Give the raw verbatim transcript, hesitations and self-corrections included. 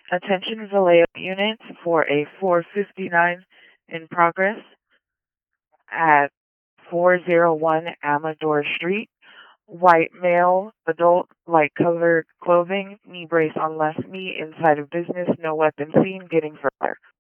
Attention Vallejo units for a four fifty-nine in progress at four oh one Amador Street. White male, adult, light colored clothing, knee brace on left knee, inside of business, no weapon seen, getting further.